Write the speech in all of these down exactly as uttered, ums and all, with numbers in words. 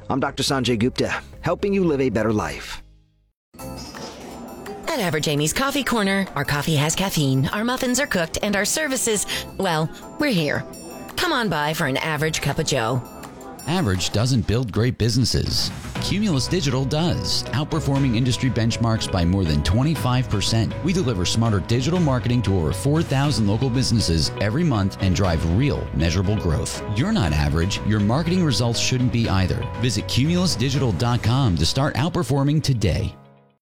I'm Doctor Sanjay Gupta, helping you live a better life. At Average Amy's Coffee Corner, our coffee has caffeine, our muffins are cooked, and our services, well, we're here. Come on by for an average cup of joe. Average doesn't build great businesses. Cumulus Digital does, outperforming industry benchmarks by more than twenty-five percent. We deliver smarter digital marketing to over four thousand local businesses every month and drive real, measurable growth. You're not average. Your marketing results shouldn't be either. Visit cumulus digital dot com to start outperforming today.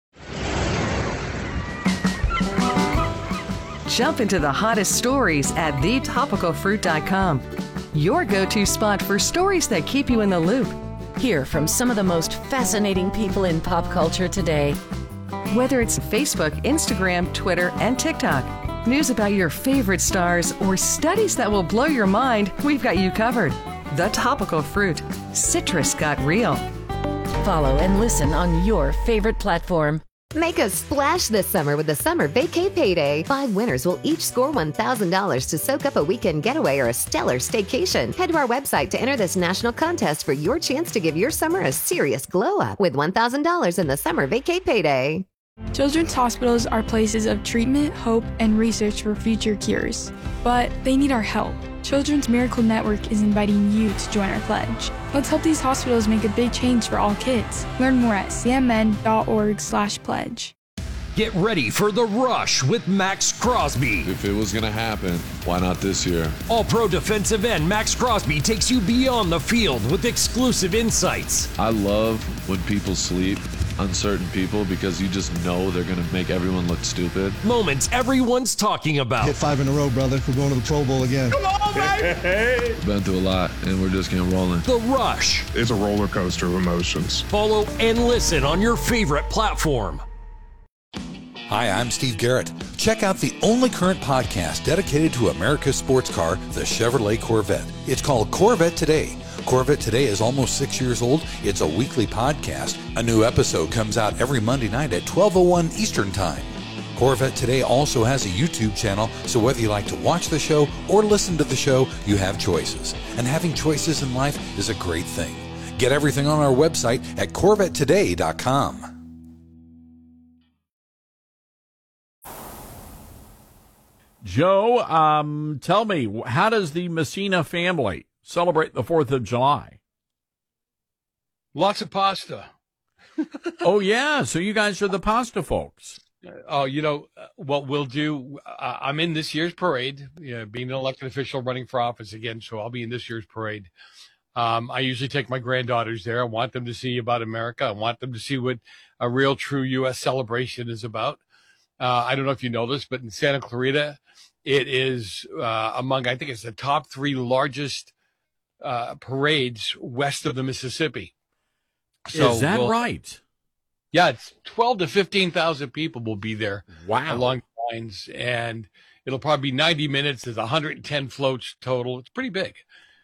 Jump into the hottest stories at the topical fruit dot com. Your go-to spot for stories that keep you in the loop. Hear from some of the most fascinating people in pop culture today. Whether it's Facebook, Instagram, Twitter, and TikTok, news about your favorite stars, or studies that will blow your mind, we've got you covered. The Topical Fruit. Citrus got real. Follow and listen on your favorite platform. Make a splash this summer with the Summer Vacay Payday. Five winners will each score one thousand dollars to soak up a weekend getaway or a stellar staycation. Head to our website to enter this national contest for your chance to give your summer a serious glow up with one thousand dollars in the Summer Vacay Payday. Children's hospitals are places of treatment, hope, and research for future cures. But they need our help. Children's Miracle Network is inviting you to join our pledge. Let's help these hospitals make a big change for all kids. Learn more at c m n dot org slash pledge. Get ready for The Rush with Max Crosby. If it was going to happen, why not this year? All-pro defensive end Max Crosby takes you beyond the field with exclusive insights. I love when people sleep, uncertain people, because you just know they're going to make everyone look stupid. Moments everyone's talking about. Hit five in a row, brother. We're going to the Pro Bowl again. Come on, baby! Been through a lot, and we're just getting rolling. The Rush. It's a roller coaster of emotions. Follow and listen on your favorite platform. Hi, I'm Steve Garrett. Check out the only current podcast dedicated to America's sports car, the Chevrolet Corvette. It's called Corvette Today. Corvette Today is almost six years old. It's a weekly podcast. A new episode comes out every Monday night at twelve oh one Eastern Time. Corvette Today also has a YouTube channel, so whether you like to watch the show or listen to the show, you have choices. And having choices in life is a great thing. Get everything on our website at corvette today dot com. Joe, um, tell me, how does the Messina family celebrate the fourth of July? Lots of pasta. Oh, yeah. So you guys are the pasta folks. Oh, you know, what we'll do, uh, I'm in this year's parade, you know, being an elected official running for office again, so I'll be in this year's parade. Um, I usually take my granddaughters there. I want them to see about America. I want them to see what a real, true U S celebration is about. Uh, I don't know if you know this, but in Santa Clarita, it is uh, among, I think it's the top three largest uh, parades west of the Mississippi. So is that we'll, right? Yeah, it's twelve to fifteen thousand people will be there. Wow. Along the lines, and it'll probably be ninety minutes. There's one hundred ten floats total. It's pretty big.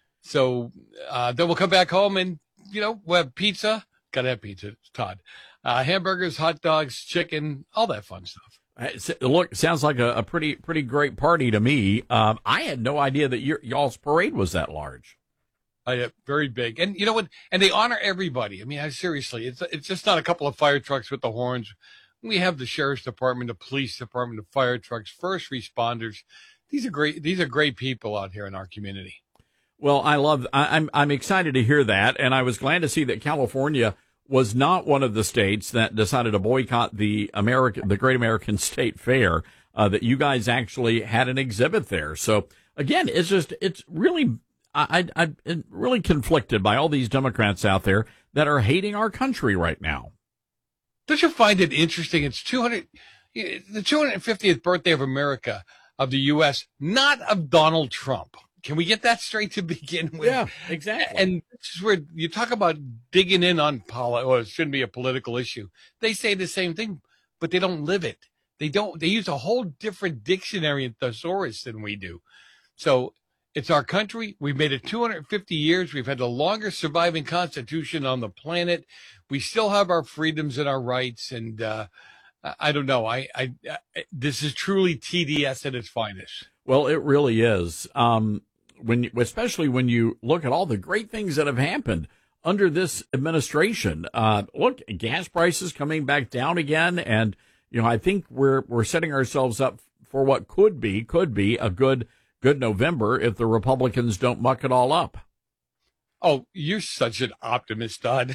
So uh, then we'll come back home and, you know, we'll have pizza. Got to have pizza, it's Todd. Uh, hamburgers, hot dogs, chicken, all that fun stuff. Look, sounds like a, a pretty pretty great party to me. Um, I had no idea that your, y'all's parade was that large. Uh, very big. And you know what? And they honor everybody. I mean, I, seriously, it's it's just not a couple of fire trucks with the horns. We have the sheriff's department, the police department, the fire trucks, first responders. These are great. These are great people out here in our community. Well, I love. I, I'm I'm excited to hear that, and I was glad to see that California was not one of the states that decided to boycott the American, the Great American State Fair, uh, that you guys actually had an exhibit there. So again, it's just, it's really, I, I, I'm really conflicted by all these Democrats out there that are hating our country right now. Don't you find it interesting? It's two hundred, the two hundred fiftieth birthday of America, of the U S, not of Donald Trump. Can we get that straight to begin with? Yeah, exactly. And this is where you talk about digging in on politics, or it shouldn't be a political issue. They say the same thing, but they don't live it. They don't, they use a whole different dictionary and thesaurus than we do. So it's our country. We've made it two hundred fifty years. We've had the longest surviving constitution on the planet. We still have our freedoms and our rights. And, uh, I don't know. I, I, I, this is truly T D S at its finest. Well, it really is. Um, when, you, especially when you look at all the great things that have happened under this administration. Uh, look, gas prices coming back down again, and you know, I think we're we're setting ourselves up for what could be could be a good good November if the Republicans don't muck it all up. Oh, you're such an optimist, Todd.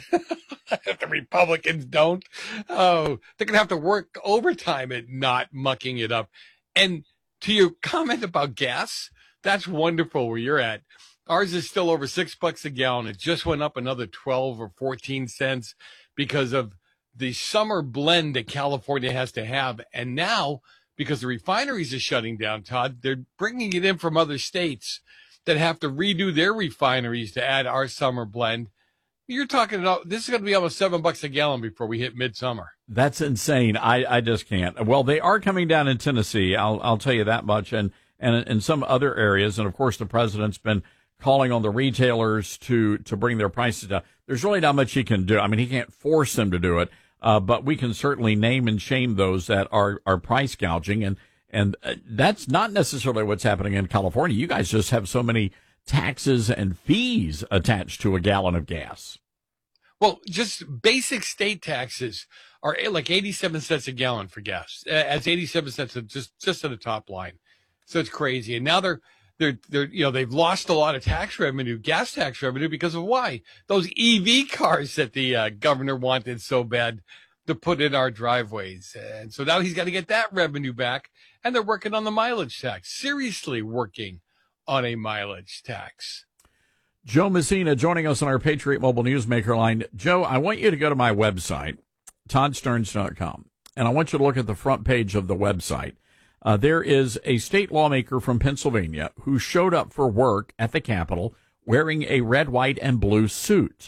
If the Republicans don't, oh, they're gonna have to work overtime at not mucking it up. And to your comment about gas, that's wonderful where you're at. Ours is still over six bucks a gallon. It just went up another twelve or fourteen cents because of the summer blend that California has to have. And now, because the refineries are shutting down, Todd, they're bringing it in from other states that have to redo their refineries to add our summer blend. You're talking about, this is going to be almost seven bucks a gallon before we hit midsummer. That's insane. I, I just can't. Well, they are coming down in Tennessee. I'll, I'll tell you that much. And, and in some other areas. And of course, the president's been calling on the retailers to, to bring their prices down. There's really not much he can do. I mean, he can't force them to do it, uh, but we can certainly name and shame those that are, are price gouging. And, and uh, that's not necessarily what's happening in California. You guys just have so many taxes and fees attached to a gallon of gas. Well, just basic state taxes are like eighty-seven cents a gallon for gas. That's eighty-seven cents just, just at the top line. So it's crazy. And now they're, They're, they're, you know, they've lost a lot of tax revenue, gas tax revenue, because of why? Those E V cars that the uh, governor wanted so bad to put in our driveways. And so now he's got to get that revenue back. And they're working on the mileage tax, seriously working on a mileage tax. Joe Messina joining us on our Patriot Mobile Newsmaker line. Joe, I want you to go to my website, todd stearns dot com, and I want you to look at the front page of the website. Uh, there is a state lawmaker from Pennsylvania who showed up for work at the Capitol wearing a red, white, and blue suit.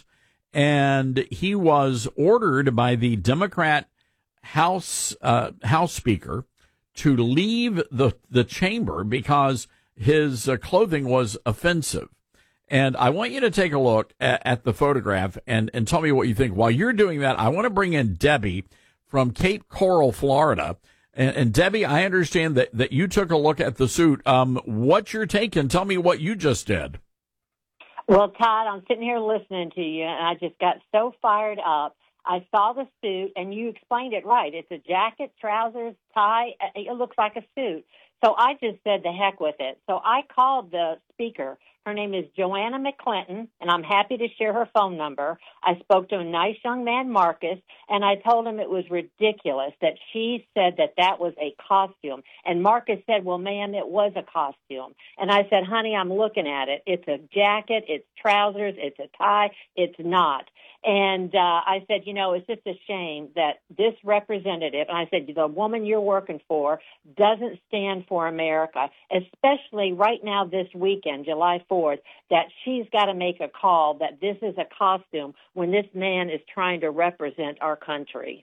And he was ordered by the Democrat House uh, House Speaker to leave the, the chamber because his uh, clothing was offensive. And I want you to take a look at, at the photograph and, and tell me what you think. While you're doing that, I want to bring in Debbie from Cape Coral, Florida. And, and Debbie, I understand that, that you took a look at the suit. Um, what's your take? And tell me what you just did. Well, Todd, I'm sitting here listening to you, and I just got so fired up. I saw the suit, and you explained it right. It's a jacket, trousers, tie. It looks like a suit. So I just said the heck with it. So I called the speaker. Her name is Joanna McClinton, and I'm happy to share her phone number. I spoke to a nice young man, Marcus, and I told him it was ridiculous that she said that that was a costume. And Marcus said, well, ma'am, it was a costume. And I said, honey, I'm looking at it. It's a jacket, it's trousers, it's a tie, it's not. And uh, I said, you know, it's just a shame that this representative, and I said, the woman you're working for doesn't stand for America, especially right now this weekend, July fourth, that she's got to make a call that this is a costume when this man is trying to represent our country.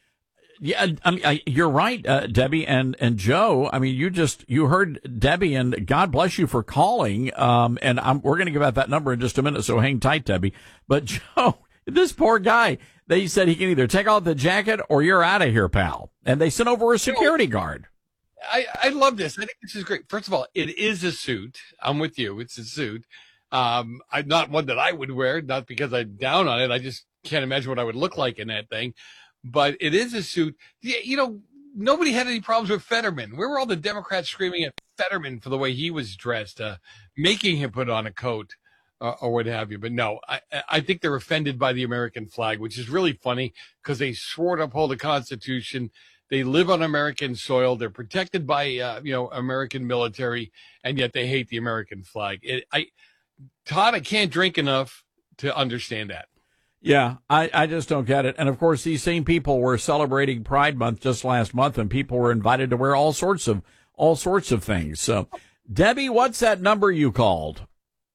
Yeah, I mean, I, you're right, uh, Debbie and, and Joe. I mean, you just, you heard Debbie, and God bless you for calling. Um, and I'm, we're going to give out that number in just a minute, so hang tight, Debbie. But Joe, this poor guy, they said he can either take off the jacket or you're out of here, pal. And they sent over a security guard. I, I love this. I think this is great. First of all, it is a suit. I'm with you. It's a suit. Um, I'm not one that I would wear, not because I'm down on it. I just can't imagine what I would look like in that thing. But it is a suit. You know, nobody had any problems with Fetterman. Where were all the Democrats screaming at Fetterman for the way he was dressed, uh, making him put on a coat? Uh, or what have you. But no, I, I think they're offended by the American flag, which is really funny because they swore to uphold the Constitution. They live on American soil. They're protected by, uh, you know, American military, and yet they hate the American flag. It, I, Todd, I can't drink enough to understand that. Yeah, I, I just don't get it. And of course, these same people were celebrating Pride Month just last month, and people were invited to wear all sorts of, all sorts of things. So, Debbie, what's that number you called?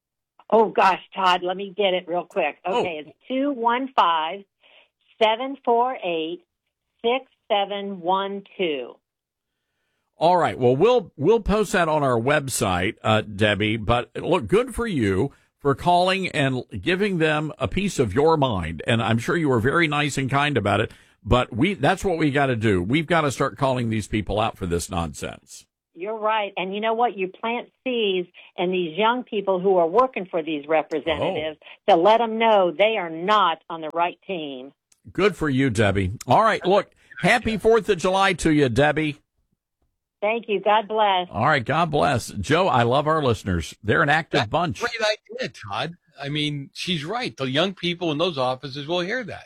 Oh, gosh, Todd, let me get it real quick. Okay, oh. It's two one five, seven four eight, six seven one two. All right. Well, we'll we'll post that on our website, uh, Debbie. But look, good for you for calling and giving them a piece of your mind. And I'm sure you were very nice and kind about it. But we that's what we got to do. We've got to start calling these people out for this nonsense. You're right. And you know what? You plant seeds in these young people who are working for these representatives oh. to let them know they are not on the right team. Good for you, Debbie. All right. Look, happy fourth of July to you, Debbie. Thank you. God bless. All right. God bless. Joe, I love our listeners. They're an active That's bunch. A great idea, Todd. I mean, she's right. The young people in those offices will hear that.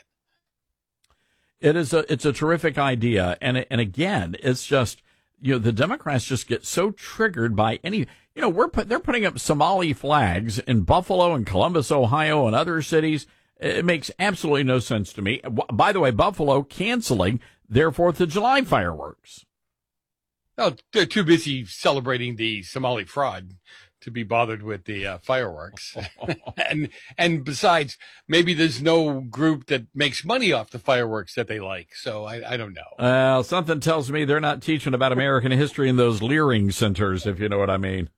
It is a, it's a terrific idea. And, and again, it's just, you know, the Democrats just get so triggered by any, you know, we're put, they're putting up Somali flags in Buffalo and Columbus, Ohio, and other cities. It makes absolutely no sense to me. By the way, Buffalo canceling their fourth of July fireworks. No, they're too busy celebrating the Somali fraud to be bothered with the uh, fireworks. and and besides, maybe there's no group that makes money off the fireworks that they like. So I, I don't know. Well, something tells me they're not teaching about American history in those Leering centers, if you know what I mean.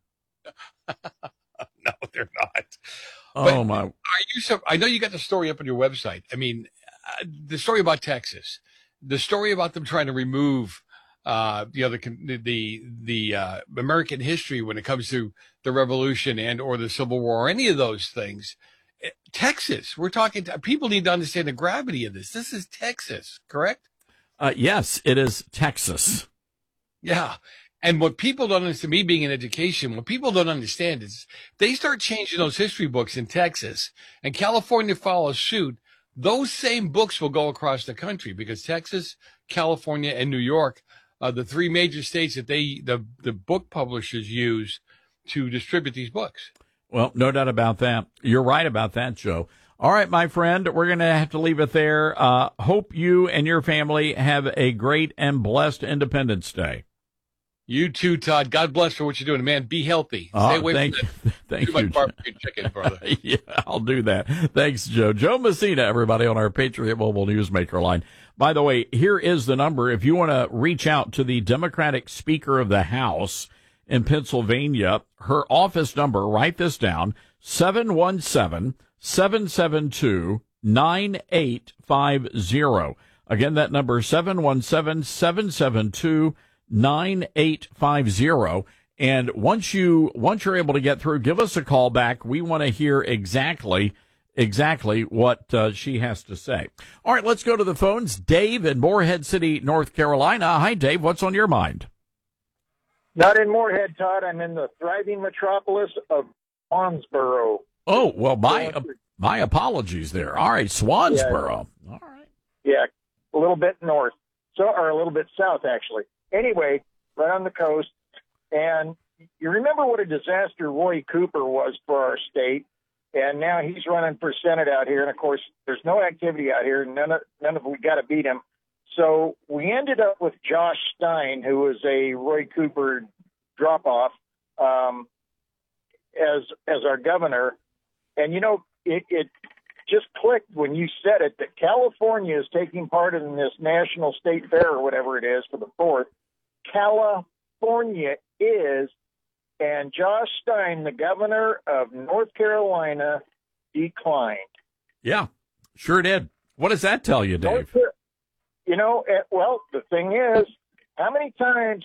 No, they're not. Oh, but my. Are you so, I know you got the story up on your website. I mean, uh, the story about Texas, the story about them trying to remove Uh, you know, the, the, the, uh, American history when it comes to the revolution and or the Civil War or any of those things. Texas, we're talking, to, people need to understand the gravity of this. This is Texas, correct? Uh, yes, it is Texas. Yeah. And what people don't understand, me being in education, what people don't understand is they start changing those history books in Texas and California follows suit. Those same books will go across the country because Texas, California, and New York Uh, the three major states that they, the, the book publishers use to distribute these books. Well, no doubt about that. You're right about that, Joe. All right, my friend, we're going to have to leave it there. Uh, hope you and your family have a great and blessed Independence Day. You too, Todd. God bless for what you're doing. Man, be healthy. Stay Oh, away thank from you. that. Thank too you, much barbecue chicken, brother. Yeah, I'll do that. Thanks, Joe. Joe Messina, everybody, on our Patriot Mobile Newsmaker line. By the way, here is the number. If you want to reach out to the Democratic Speaker of the House in Pennsylvania, her office number, write this down, seven one seven, seven seven two, nine eight five zero. Again, that number, seven one seven, seven seven two, nine eight five zero. And once you, once you're able to get through, give us a call back. We want to hear exactly exactly what uh, she has to say. All right, let's go to the phones. Dave in Morehead City, North Carolina. Hi, Dave. What's on your mind? Not in Morehead, Todd. I'm in the thriving metropolis of Swansboro. Oh, well, my uh, my apologies there. All right, Swansboro. Yeah. All right. Yeah, a little bit north, so or a little bit south, actually. Anyway, right on the coast. And you remember what a disaster Roy Cooper was for our state? And now he's running for Senate out here. And, of course, there's no activity out here. None of, none of we got to beat him. So we ended up with Josh Stein, who was a Roy Cooper drop-off, um, as as our governor. And, you know, it, it just clicked when you said it that California is taking part in this National State Fair or whatever it is for the fourth. California is. And Josh Stein, the governor of North Carolina, declined. Yeah, sure did. What does that tell you, Dave? You know, well, the thing is, how many times,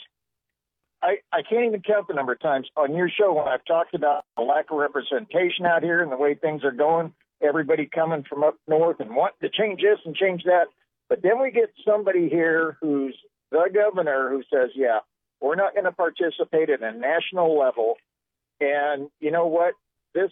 I, I can't even count the number of times on your show when I've talked about the lack of representation out here and the way things are going, everybody coming from up north and wanting to change this and change that. But then we get somebody here who's the governor who says, yeah, we're not going to participate at a national level. And you know what? This,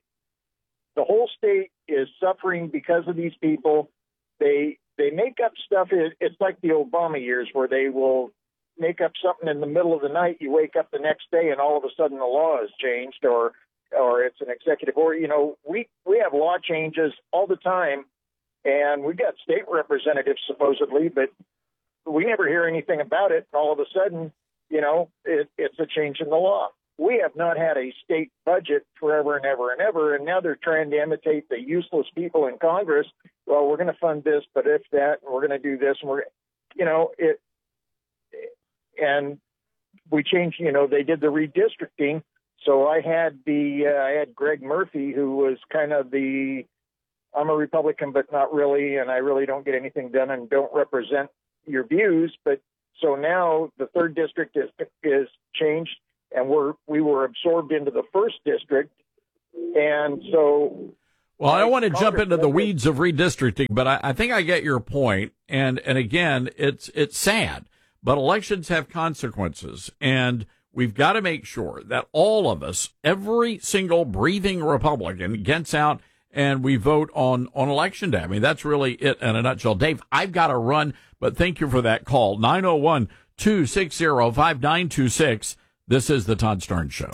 the whole state is suffering because of these people. They they make up stuff. It's like the Obama years where they will make up something in the middle of the night. You wake up the next day and all of a sudden the law has changed, or or it's an executive order. You know, we, we have law changes all the time, and we've got state representatives supposedly, but we never hear anything about it. All of a sudden, you know, it, it's a change in the law. We have not had a state budget forever and ever and ever, and now they're trying to imitate the useless people in Congress. Well, we're going to fund this, but if that, and we're going to do this, and we're, you know, it, and we changed, you know, they did the redistricting. So I had the, uh, I had Greg Murphy, who was kind of the, I'm a Republican, but not really, and I really don't get anything done and don't represent your views, but So now the third district is is changed, and we're we were absorbed into the first district, and so. Well, I don't want to jump into the weeds of redistricting, but I, I think I get your point. And and again, it's it's sad, but elections have consequences, and we've got to make sure that all of us, every single breathing Republican, gets out and we vote on, on Election Day. I mean, that's really it in a nutshell. Dave, I've got to run, but thank you for that call. nine oh one, two six zero, five nine two six. This is the Todd Starnes Show.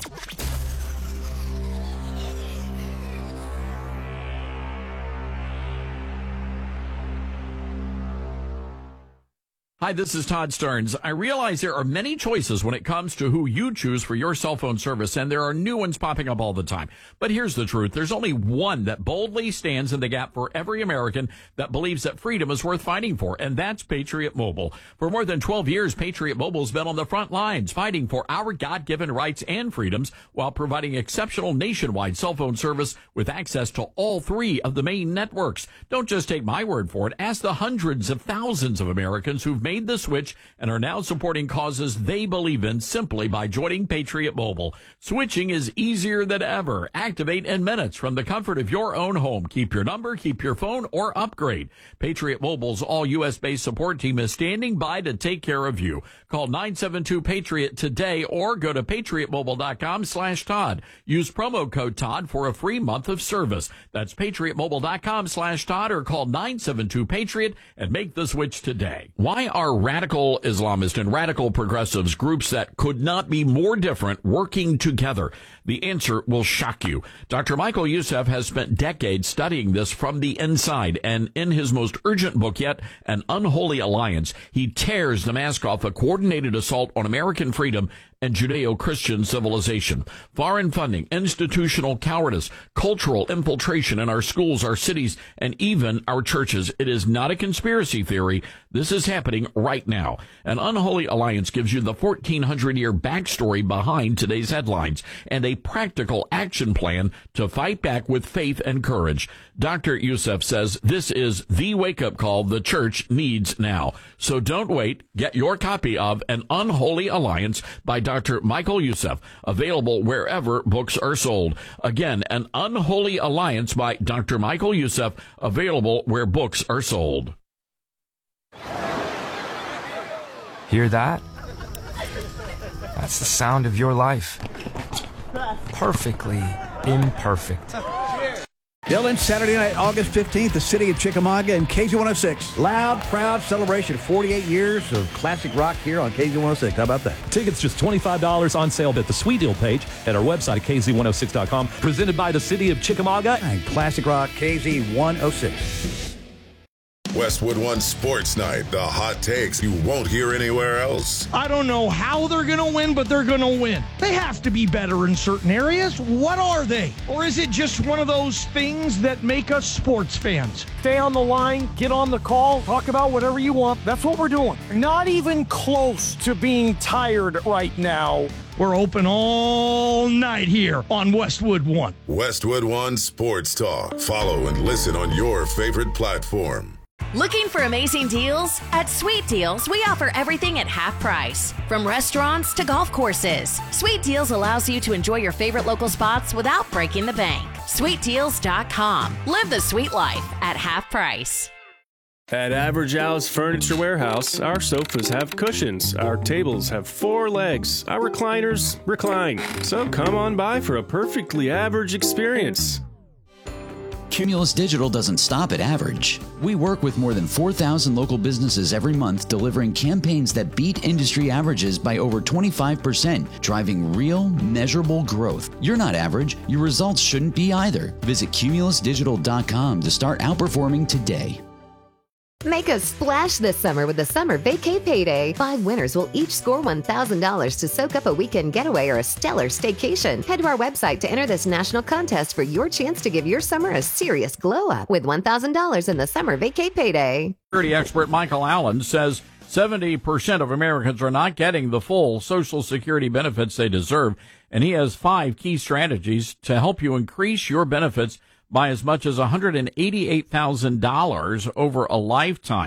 Hi, this is Todd Starnes. I realize there are many choices when it comes to who you choose for your cell phone service, and there are new ones popping up all the time. But here's the truth. There's only one that boldly stands in the gap for every American that believes that freedom is worth fighting for, and that's Patriot Mobile. For more than twelve years, Patriot Mobile's been on the front lines fighting for our God-given rights and freedoms while providing exceptional nationwide cell phone service with access to all three of the main networks. Don't just take my word for it. Ask the hundreds of thousands of Americans who've made the switch and are now supporting causes they believe in simply by joining Patriot Mobile. Switching is easier than ever. Activate in minutes from the comfort of your own home. Keep your number, keep your phone, or upgrade. Patriot Mobile's all U S based support team is standing by to take care of you. Call nine seven two Patriot today or go to patriotmobile.com slash Todd. Use promo code Todd for a free month of service. That's patriotmobile.com slash Todd or call nine seven two Patriot and make the switch today. Why are radical Islamists and radical progressives, groups that could not be more different, working together? The answer will shock you. Doctor Michael Youssef has spent decades studying this from the inside, and in his most urgent book yet, An Unholy Alliance, he tears the mask off a coordinated assault on American freedom and Judeo-Christian civilization. Foreign funding, institutional cowardice, cultural infiltration in our schools, our cities, and even our churches. It is not a conspiracy theory. This is happening right now. An Unholy Alliance gives you the fourteen hundred year backstory behind today's headlines and a practical action plan to fight back with faith and courage. Doctor Youssef says this is the wake-up call the church needs now. So don't wait. Get your copy of An Unholy Alliance by Doctor Michael Youssef, available wherever books are sold. Again, An Unholy Alliance by Doctor Michael Youssef, available where books are sold. Hear that? That's the sound of your life. Perfectly imperfect. Dylan, Saturday night, August fifteenth, the city of Chickamauga and K Z one oh six. Loud, proud celebration. forty-eight years of classic rock here on K Z one oh six. How about that? Tickets just twenty-five dollars on sale at the Sweet Deal page at our website at K Z one oh six dot com. Presented by the city of Chickamauga and classic rock K Z one oh six. Westwood One Sports Night, the hot takes you won't hear anywhere else. I don't know how they're going to win, but they're going to win. They have to be better in certain areas. What are they? Or is it just one of those things that make us sports fans? Stay on the line, get on the call, talk about whatever you want. That's what we're doing. Not even close to being tired right now. We're open all night here on Westwood One. Westwood One Sports Talk. Follow and listen on your favorite platform. Looking for amazing deals? At Sweet Deals, we offer everything at half price. From restaurants to golf courses, Sweet Deals allows you to enjoy your favorite local spots without breaking the bank. sweet deals dot com. Live the sweet life at half price. At Average Al's Furniture Warehouse, our sofas have cushions, our tables have four legs, our recliners recline. So come on by for a perfectly average experience. Cumulus Digital doesn't stop at average. We work with more than four thousand local businesses every month, delivering campaigns that beat industry averages by over twenty-five percent, driving real, measurable growth. You're not average. Your results shouldn't be either. Visit cumulus digital dot com to start outperforming today. Make a splash this summer with the Summer Vacay Payday. Five winners will each score one thousand dollars to soak up a weekend getaway or a stellar staycation. Head to our website to enter this national contest for your chance to give your summer a serious glow up with one thousand dollars in the Summer Vacay Payday. Security expert Michael Allen says seventy percent of Americans are not getting the full Social Security benefits they deserve, and he has five key strategies to help you increase your benefits by as much as one hundred eighty-eight thousand dollars over a lifetime.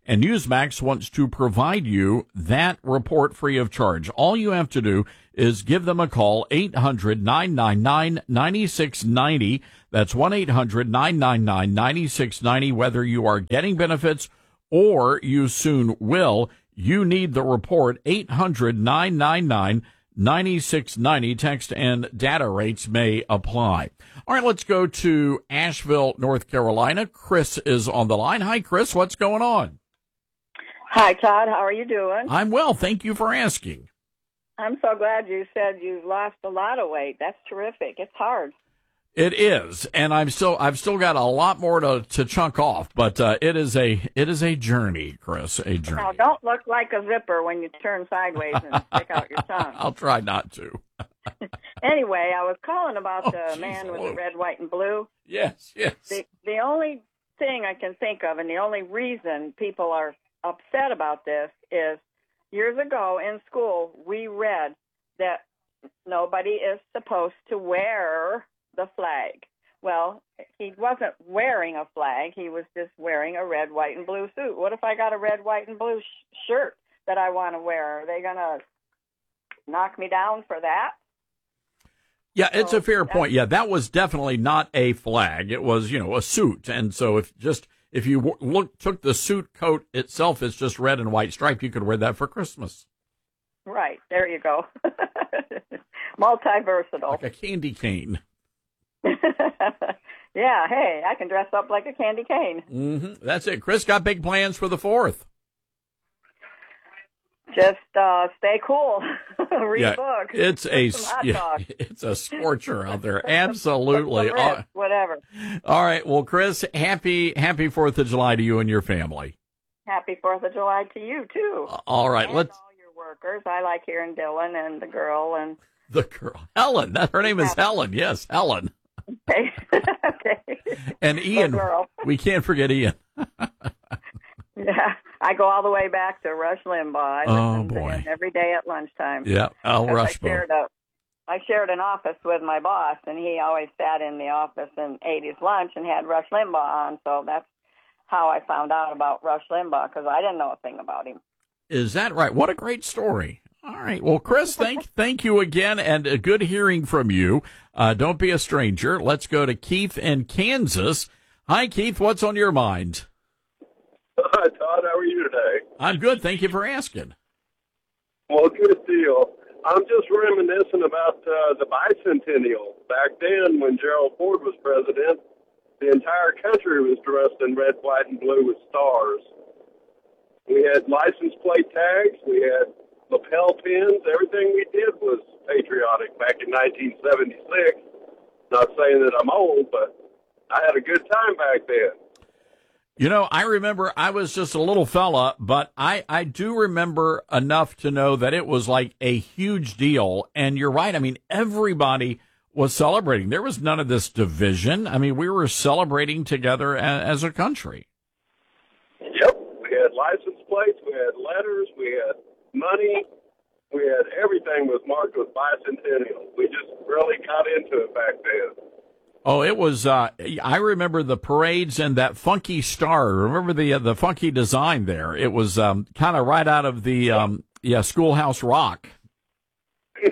And Newsmax wants to provide you that report free of charge. All you have to do is give them a call, eight hundred, nine nine nine, nine six nine zero. That's one eight hundred, nine nine nine, nine six nine zero. Whether you are getting benefits or you soon will, you need the report, eight hundred, nine nine nine, nine six nine zero. Text and data rates may apply. All right, let's go to Asheville, North Carolina. Chris is on the line. Hi, Chris. What's going on? Hi, Todd. How are you doing? I'm well. Thank you for asking. I'm so glad you said you've lost a lot of weight. That's terrific. It's hard. It is, and I'm still I've still got a lot more to, to chunk off, but uh, it is a it is a journey, Chris, a journey. Now, don't look like a zipper when you turn sideways and stick out your tongue. I'll try not to. Anyway, I was calling about oh, the geez, man with hello. the red, white, and blue. Yes, yes. The, the only thing I can think of, and the only reason people are upset about this is years ago in school, we read that nobody is supposed to wear the flag. Well, he wasn't wearing a flag. He was just wearing a red, white, and blue suit. What if I got a red, white, and blue sh- shirt that I want to wear? Are they going to knock me down for that? Yeah, it's a fair point. Yeah, that was definitely not a flag. It was, you know, a suit. And so if just if you w- look took the suit coat itself, it's just red and white striped, you could wear that for Christmas. Right. There you go. Multi-versatile. Like a candy cane. Yeah, hey, I can dress up like a candy cane. Mm-hmm. That's it. Chris got big plans for the fourth. Just uh, stay cool. Read yeah, books. It's a yeah, it's a scorcher out there. Absolutely. Wrist, whatever. All right. Well, Chris, happy happy Fourth of July to you and your family. Happy Fourth of July to you too. All right. And let's. all your workers. I like hearing Dylan and the girl and the girl Helen. That her name is Helen. Yes, Helen. Okay. Okay. And Ian. We can't forget Ian. Yeah, I go all the way back to Rush Limbaugh. I oh, listen boy. to him every day at lunchtime. Yeah, Al Rushbaugh. I shared, a, I shared an office with my boss, and he always sat in the office and ate his lunch and had Rush Limbaugh on, so that's how I found out about Rush Limbaugh, because I didn't know a thing about him. Is that right? What a great story. All right. Well, Chris, thank thank you again, and a good hearing from you. Uh, don't be a stranger. Let's go to Keith in Kansas. Hi, Keith. What's on your mind? Hi, Todd. How are you today? I'm good. Thank you for asking. Well, good deal. I'm just reminiscing about uh, the bicentennial. Back then, when Gerald Ford was president, the entire country was dressed in red, white, and blue with stars. We had license plate tags. We had lapel pins. Everything we did was patriotic back in nineteen seventy-six. Not saying that I'm old, but I had a good time back then. You know, I remember I was just a little fella, but I, I do remember enough to know that it was like a huge deal. And you're right. I mean, everybody was celebrating. There was none of this division. I mean, we were celebrating together as, as a country. Yep. We had license plates. We had letters. We had money. We had everything was marked with bicentennial. We just really got into it back then. Oh, it was, uh, I remember the parades and that funky star. Remember the uh, the funky design there? It was um, kind of right out of the, um, yeah, Schoolhouse Rock. Yeah.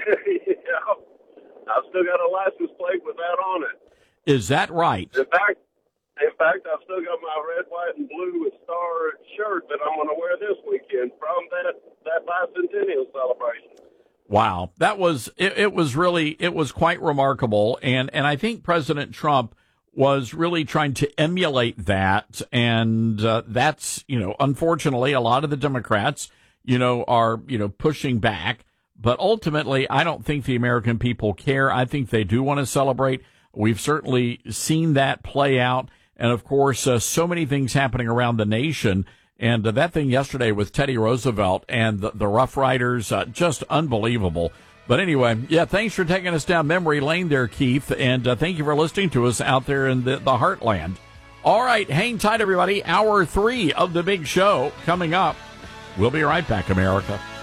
I've still got a license plate with that on it. Is that right? In fact, in fact, I've still got my red, white, and blue with star shirt that I'm going to wear this weekend from that, that bicentennial celebration. Wow, that was it, it was really it was quite remarkable, and and I think President Trump was really trying to emulate that, and uh, that's, you know, unfortunately a lot of the Democrats, you know, are, you know, pushing back, but ultimately I don't think the American people care. I think they do want to celebrate. We've certainly seen that play out, and of course uh, so many things happening around the nation. And uh, that thing yesterday with Teddy Roosevelt and the, the Rough Riders, uh, just unbelievable. But anyway, yeah, thanks for taking us down memory lane there, Keith. And uh, thank you for listening to us out there in the, the heartland. All right, hang tight, everybody. Hour three of the big show coming up. We'll be right back, America.